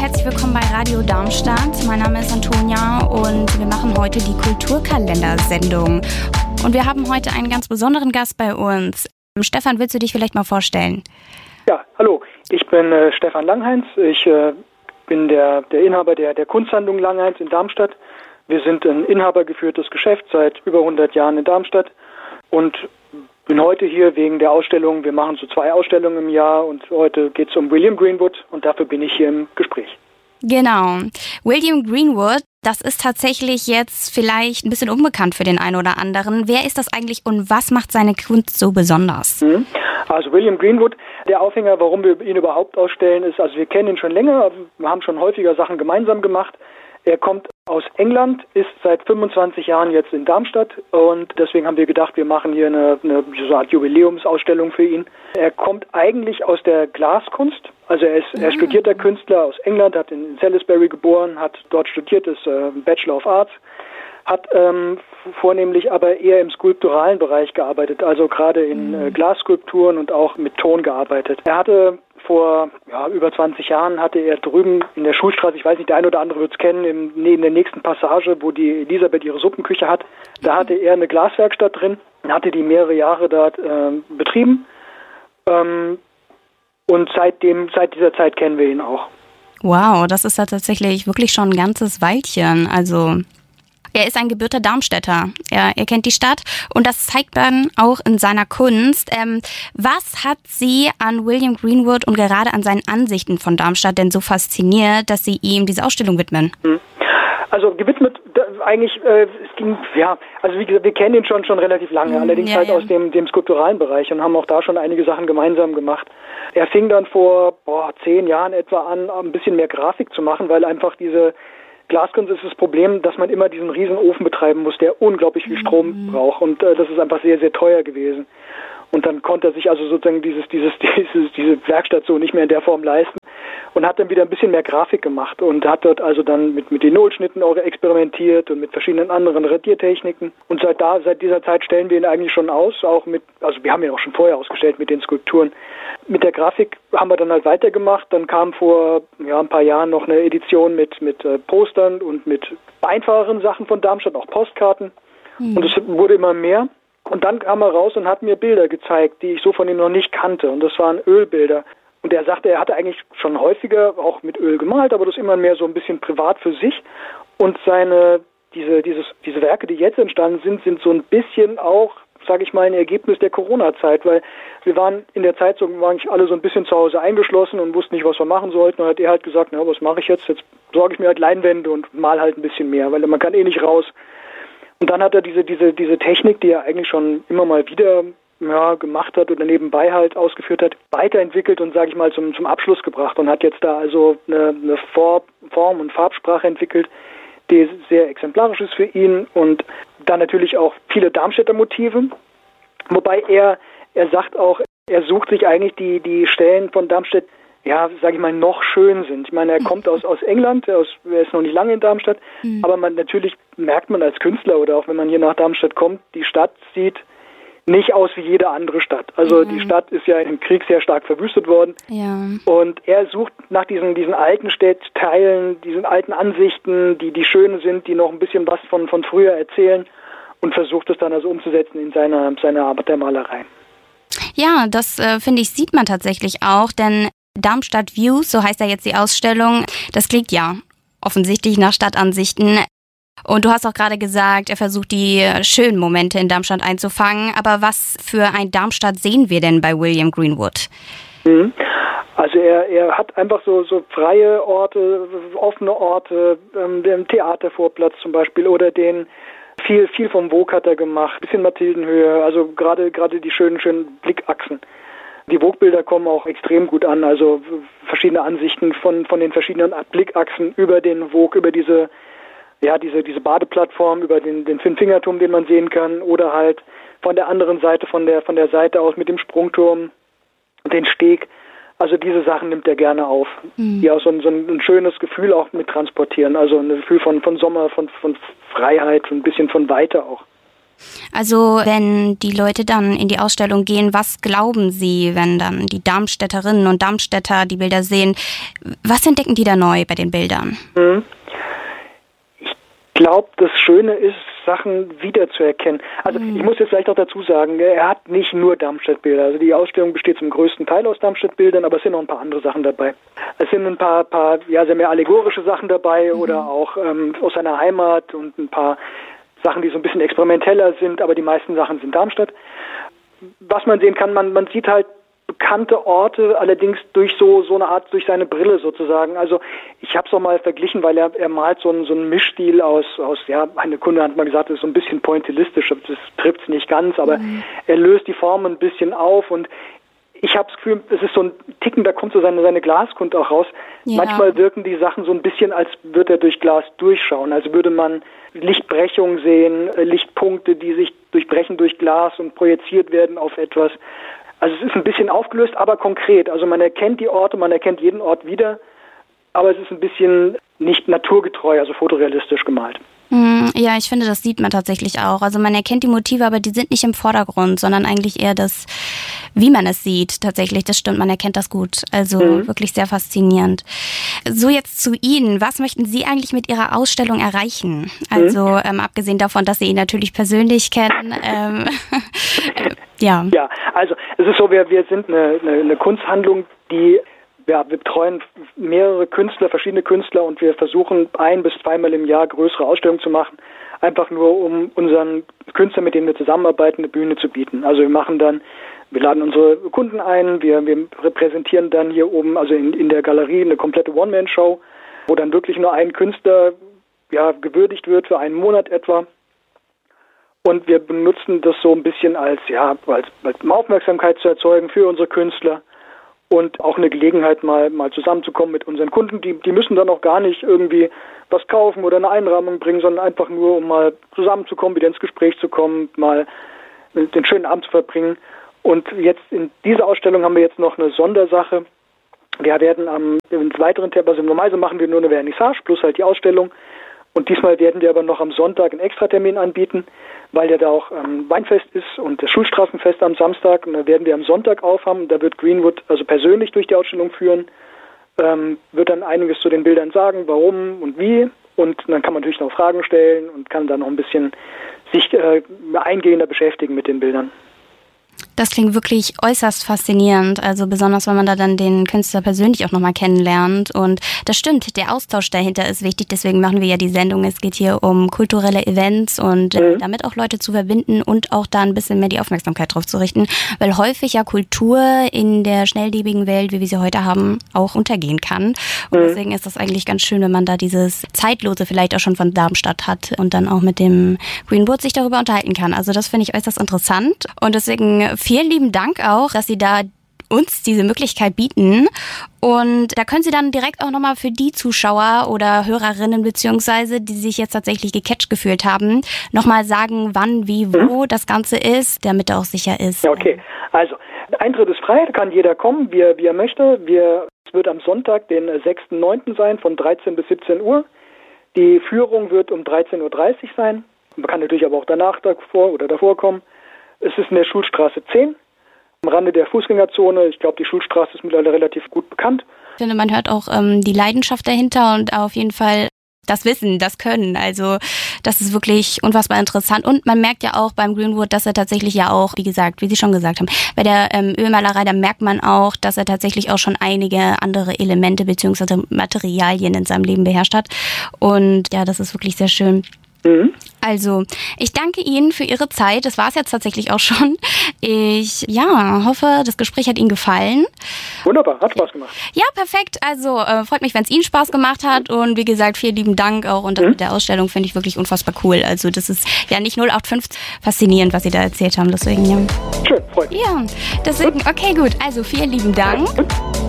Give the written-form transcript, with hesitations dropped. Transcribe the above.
herzlich willkommen bei Radio Darmstadt. Mein Name ist Antonia und wir machen heute die Kulturkalender-Sendung. Und wir haben heute einen ganz besonderen Gast bei uns. Stefan, willst du dich vielleicht mal vorstellen? Ja, hallo, ich bin Stefan Langheinz. Ich bin der Inhaber der Kunsthandlung Langheinz in Darmstadt. Wir sind ein inhabergeführtes Geschäft seit über 100 Jahren in Darmstadt und bin heute hier wegen der Ausstellung. Wir machen so 2 Ausstellungen im Jahr und heute geht es um William Greenwood und dafür bin ich hier im Gespräch. Genau. William Greenwood, das ist tatsächlich jetzt vielleicht ein bisschen unbekannt für den einen oder anderen. Wer ist das eigentlich und was macht seine Kunst so besonders? Also William Greenwood, der Aufhänger, warum wir ihn überhaupt ausstellen, ist, also wir kennen ihn schon länger, wir haben schon häufiger Sachen gemeinsam gemacht. Er kommt aus England, ist seit 25 Jahren jetzt in Darmstadt und deswegen haben wir gedacht, wir machen hier eine so Art Jubiläumsausstellung für ihn. Er kommt eigentlich aus der Glaskunst, also er ist studierter Künstler aus England, hat in Salisbury geboren, hat dort studiert, ist Bachelor of Arts, hat vornehmlich aber eher im skulpturalen Bereich gearbeitet, also gerade in Glasskulpturen und auch mit Ton gearbeitet. Er hatte vor über 20 Jahren hatte er drüben in der Schulstraße, ich weiß nicht, der eine oder andere wird es kennen, in der nächsten Passage, wo die Elisabeth ihre Suppenküche hat, da hatte er eine Glaswerkstatt drin, hatte die mehrere Jahre dort betrieben und seit dieser Zeit kennen wir ihn auch. Wow, das ist ja tatsächlich wirklich schon ein ganzes Weilchen, also... Er ist ein gebürtiger Darmstädter. Er kennt die Stadt und das zeigt dann auch in seiner Kunst. Was hat Sie an William Greenwood und gerade an seinen Ansichten von Darmstadt denn so fasziniert, dass Sie ihm diese Ausstellung widmen? Also gewidmet eigentlich, also wie gesagt, wir kennen ihn schon relativ lange, allerdings aus dem skulpturalen Bereich und haben auch da schon einige Sachen gemeinsam gemacht. Er fing dann vor 10 Jahren etwa an, ein bisschen mehr Grafik zu machen, weil einfach diese Glaskunst ist das Problem, dass man immer diesen riesen Ofen betreiben muss, der unglaublich viel Strom braucht und das ist einfach sehr, sehr teuer gewesen. Und dann konnte er sich also sozusagen diese Werkstatt so nicht mehr in der Form leisten und hat dann wieder ein bisschen mehr Grafik gemacht und hat dort also dann mit Linolschnitten auch experimentiert und mit verschiedenen anderen Radiertechniken. Und seit dieser Zeit stellen wir ihn eigentlich schon aus, also wir haben ihn auch schon vorher ausgestellt mit den Skulpturen. Mit der Grafik haben wir dann halt weitergemacht. Dann kam vor ein paar Jahren noch eine Edition mit Postern und mit einfacheren Sachen von Darmstadt, auch Postkarten. Und es wurde immer mehr. Und dann kam er raus und hat mir Bilder gezeigt, die ich so von ihm noch nicht kannte. Und das waren Ölbilder. Und er sagte, er hatte eigentlich schon häufiger auch mit Öl gemalt, aber das immer mehr so ein bisschen privat für sich. Und diese Werke, die jetzt entstanden sind so ein bisschen auch, sage ich mal, ein Ergebnis der Corona-Zeit, weil wir waren in der Zeit eigentlich alle so ein bisschen zu Hause eingeschlossen und wussten nicht, was wir machen sollten. Und hat er halt gesagt, was mache ich jetzt? Jetzt besorge ich mir halt Leinwände und mal halt ein bisschen mehr, weil man kann eh nicht raus. Und dann hat er diese Technik, die er eigentlich schon immer mal wieder gemacht hat oder nebenbei halt ausgeführt hat, weiterentwickelt und, sage ich mal, zum Abschluss gebracht und hat jetzt da also eine Form und Farbsprache entwickelt, die sehr exemplarisch ist für ihn und dann natürlich auch viele Darmstädter Motive. Wobei er sagt auch, er sucht sich eigentlich die Stellen von Darmstadt, sage ich mal, noch schön sind. Ich meine, er kommt aus England, er ist noch nicht lange in Darmstadt, aber natürlich merkt man als Künstler oder auch wenn man hier nach Darmstadt kommt, die Stadt sieht nicht aus wie jede andere Stadt. Also die Stadt ist ja im Krieg sehr stark verwüstet worden. Ja. Und er sucht nach diesen alten Stadtteilen, diesen alten Ansichten, die schön sind, die noch ein bisschen was von früher erzählen und versucht es dann also umzusetzen in seiner Arbeit der Malerei. Ja, das finde ich, sieht man tatsächlich auch, denn Darmstadt Views, so heißt ja jetzt die Ausstellung, das klingt ja offensichtlich nach Stadtansichten. Und du hast auch gerade gesagt, er versucht die schönen Momente in Darmstadt einzufangen. Aber was für ein Darmstadt sehen wir denn bei William Greenwood? Also er hat einfach so freie Orte, offene Orte, den Theatervorplatz zum Beispiel oder den viel vom Vogue hat er gemacht, bisschen Mathildenhöhe, also gerade die schönen Blickachsen. Die Vogue-Bilder kommen auch extrem gut an, also verschiedene Ansichten von den verschiedenen Blickachsen über den Vogue, über diese Badeplattform, über den Fünffingerturm, den man sehen kann, oder halt von der anderen Seite, von der Seite aus mit dem Sprungturm, den Steg. Also diese Sachen nimmt er gerne auf, die auch so ein schönes Gefühl auch mit transportieren, also ein Gefühl von Sommer, von Freiheit, ein bisschen von Weite auch. Also wenn die Leute dann in die Ausstellung gehen, was glauben Sie, wenn dann die Darmstädterinnen und Darmstädter die Bilder sehen? Was entdecken die da neu bei den Bildern? Ich glaube, das Schöne ist, Sachen wiederzuerkennen. Also ich muss jetzt vielleicht auch dazu sagen, er hat nicht nur Darmstadt-Bilder. Also die Ausstellung besteht zum größten Teil aus Darmstadt-Bildern, aber es sind noch ein paar andere Sachen dabei. Es sind ein paar sehr mehr allegorische Sachen dabei oder auch aus seiner Heimat und ein paar Sachen, die so ein bisschen experimenteller sind, aber die meisten Sachen sind Darmstadt. Was man sehen kann, man sieht halt bekannte Orte, allerdings durch so eine Art, durch seine Brille sozusagen. Also ich habe es auch mal verglichen, weil er malt so einen Mischstil aus, eine Kunde hat mal gesagt, das ist so ein bisschen pointillistisch, das trifft es nicht ganz, aber er löst die Formen ein bisschen auf und ich habe das Gefühl, es ist so ein Ticken, da kommt so seine Glaskunst auch raus. Ja. Manchmal wirken die Sachen so ein bisschen, als würde er durch Glas durchschauen, also würde man Lichtbrechung sehen, Lichtpunkte, die sich durchbrechen durch Glas und projiziert werden auf etwas. Also es ist ein bisschen aufgelöst, aber konkret. Also man erkennt die Orte, man erkennt jeden Ort wieder, aber es ist ein bisschen nicht naturgetreu, also fotorealistisch gemalt. Ja, ich finde, das sieht man tatsächlich auch. Also man erkennt die Motive, aber die sind nicht im Vordergrund, sondern eigentlich eher das, wie man es sieht. Tatsächlich, das stimmt, man erkennt das gut. Also wirklich sehr faszinierend. So, jetzt zu Ihnen. Was möchten Sie eigentlich mit Ihrer Ausstellung erreichen? Also abgesehen davon, dass Sie ihn natürlich persönlich kennen. Ja, also es ist so, wir sind eine Kunsthandlung, die wir betreuen mehrere Künstler, verschiedene Künstler und wir versuchen 1- bis 2-mal im Jahr größere Ausstellungen zu machen, einfach nur um unseren Künstlern, mit denen wir zusammenarbeiten, eine Bühne zu bieten. Also wir laden unsere Kunden ein, wir repräsentieren dann hier oben, also in der Galerie, eine komplette One-Man-Show, wo dann wirklich nur ein Künstler gewürdigt wird für einen Monat etwa. Und wir benutzen das so ein bisschen als Aufmerksamkeit zu erzeugen für unsere Künstler. Und auch eine Gelegenheit, mal zusammenzukommen mit unseren Kunden. Die müssen dann auch gar nicht irgendwie was kaufen oder eine Einrahmung bringen, sondern einfach nur, um mal zusammenzukommen, wieder ins Gespräch zu kommen, mal den schönen Abend zu verbringen. Und jetzt in dieser Ausstellung haben wir jetzt noch eine Sondersache. Wir werden im weiteren Termin, also normalerweise machen wir nur eine Vernissage plus halt die Ausstellung. Und diesmal werden wir aber noch am Sonntag einen Extratermin anbieten, weil ja da auch Weinfest ist und das Schulstraßenfest am Samstag. Und da werden wir am Sonntag aufhaben. Da wird Greenwood also persönlich durch die Ausstellung führen, wird dann einiges zu den Bildern sagen, warum und wie. Und dann kann man natürlich noch Fragen stellen und kann dann noch ein bisschen sich eingehender beschäftigen mit den Bildern. Das klingt wirklich äußerst faszinierend, also besonders, wenn man da dann den Künstler persönlich auch nochmal kennenlernt. Und das stimmt, der Austausch dahinter ist wichtig, deswegen machen wir ja die Sendung. Es geht hier um kulturelle Events und damit auch Leute zu verbinden und auch da ein bisschen mehr die Aufmerksamkeit drauf zu richten, weil häufig ja Kultur in der schnelllebigen Welt, wie wir sie heute haben, auch untergehen kann. Und deswegen ist das eigentlich ganz schön, wenn man da dieses Zeitlose vielleicht auch schon von Darmstadt hat und dann auch mit dem Greenwood sich darüber unterhalten kann. Also das finde ich äußerst interessant und deswegen vielen lieben Dank auch, dass Sie da uns diese Möglichkeit bieten. Und da können Sie dann direkt auch nochmal für die Zuschauer oder Hörerinnen beziehungsweise, die sich jetzt tatsächlich gecatcht gefühlt haben, nochmal sagen, wann, wie, wo das Ganze ist, damit er auch sicher ist. Ja, okay. Also, Eintritt ist frei, da kann jeder kommen, wie er möchte. Es wird am Sonntag, den 6.9. sein, von 13 bis 17 Uhr. Die Führung wird um 13.30 Uhr sein. Man kann natürlich aber auch davor kommen. Es ist in der Schulstraße 10, am Rande der Fußgängerzone. Ich glaube, die Schulstraße ist mittlerweile relativ gut bekannt. Ich finde, man hört auch die Leidenschaft dahinter und auf jeden Fall das Wissen, das Können. Also das ist wirklich unfassbar interessant. Und man merkt ja auch beim Greenwood, dass er tatsächlich ja auch, wie gesagt, wie Sie schon gesagt haben, bei der Ölmalerei, da merkt man auch, dass er tatsächlich auch schon einige andere Elemente bzw. Materialien in seinem Leben beherrscht hat. Und ja, das ist wirklich sehr schön. Also, ich danke Ihnen für Ihre Zeit. Das war es jetzt tatsächlich auch schon. Ich hoffe, das Gespräch hat Ihnen gefallen. Wunderbar, hat Spaß gemacht. Ja, perfekt. Also, freut mich, wenn es Ihnen Spaß gemacht hat. Und wie gesagt, vielen lieben Dank auch. Und das mit der Ausstellung finde ich wirklich unfassbar cool. Also, das ist ja nicht 0815 faszinierend, was Sie da erzählt haben. Deswegen, ja. Schön, freut mich. Ja, deswegen, okay, gut. Also, vielen lieben Dank.